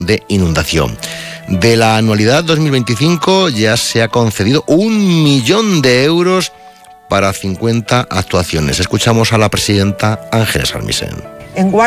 de inundación. De la anualidad 2025 ya se ha concedido 1 millón de euros para 50 actuaciones. Escuchamos a la presidenta Ángeles Armisen.